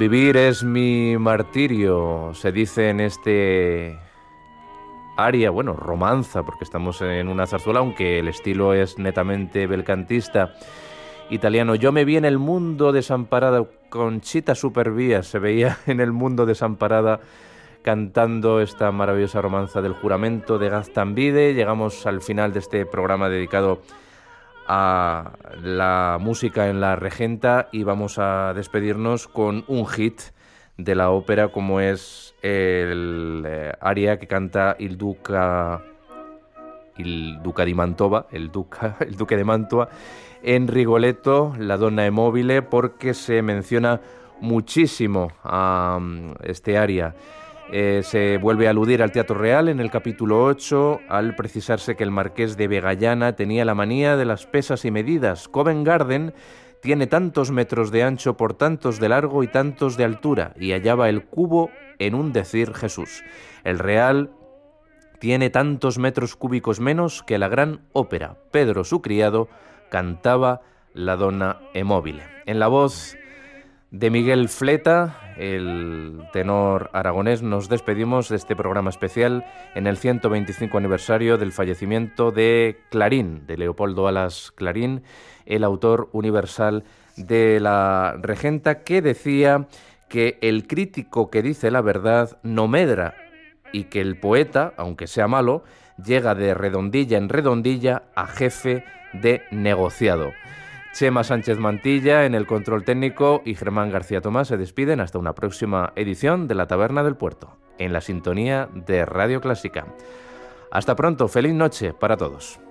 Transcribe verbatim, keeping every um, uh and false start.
Vivir es mi martirio, se dice en este aria, bueno, romanza, porque estamos en una zarzuela, aunque el estilo es netamente belcantista italiano. Yo me vi en el mundo desamparada, Conchita Supervía se veía en el mundo desamparada cantando esta maravillosa romanza del juramento de Gaztambide. Llegamos al final de este programa dedicado a la música en la regenta y vamos a despedirnos con un hit de la ópera como es el eh, aria que canta il Duca, il Duca di Mantova, el, Duca, el Duque de Mantua, en Rigoletto, la Donna è mobile, porque se menciona muchísimo a um, este aria. Eh, se vuelve a aludir al Teatro Real en el capítulo ocho al precisarse que el marqués de Vegallana tenía la manía de las pesas y medidas. Covent Garden tiene tantos metros de ancho por tantos de largo y tantos de altura, y hallaba el cubo en un decir Jesús. El Real tiene tantos metros cúbicos menos que la gran ópera. Pedro, su criado, cantaba la Donna è mobile. En la voz de Miguel Fleta, el tenor aragonés, nos despedimos de este programa especial en el ciento veinticinco aniversario del fallecimiento de Clarín, de Leopoldo Alas Clarín, el autor universal de la regenta, que decía que el crítico que dice la verdad no medra y que el poeta, aunque sea malo, llega de redondilla en redondilla a jefe de negociado. Chema Sánchez Mantilla en el control técnico y Germán García Tomás se despiden hasta una próxima edición de La Taberna del Puerto, en la sintonía de Radio Clásica. Hasta pronto, feliz noche para todos.